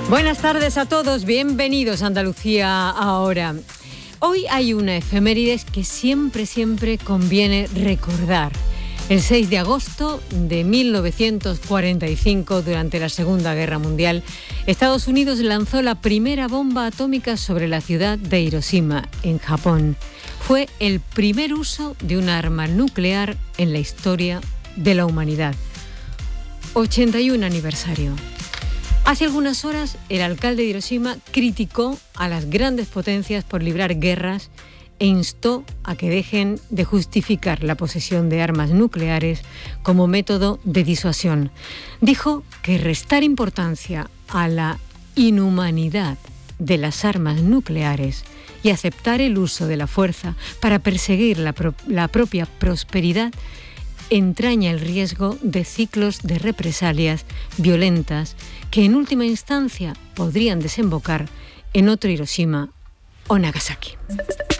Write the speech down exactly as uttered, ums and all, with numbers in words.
Buenas tardes a todos, bienvenidos a Andalucía ahora. Hoy hay una efemérides que siempre, siempre conviene recordar. El seis de agosto de mil novecientos cuarenta y cinco, durante la Segunda Guerra Mundial, Estados Unidos lanzó la primera bomba atómica sobre la ciudad de Hiroshima, en Japón. Fue el primer uso de una arma nuclear en la historia de la humanidad. ochenta y uno aniversario. Hace algunas horas, el alcalde de Hiroshima criticó a las grandes potencias por librar guerras e instó a que dejen de justificar la posesión de armas nucleares como método de disuasión. Dijo que restar importancia a la inhumanidad de las armas nucleares y aceptar el uso de la fuerza para perseguir la, pro- la propia prosperidad entraña el riesgo de ciclos de represalias violentas que en última instancia podrían desembocar en otro Hiroshima o Nagasaki.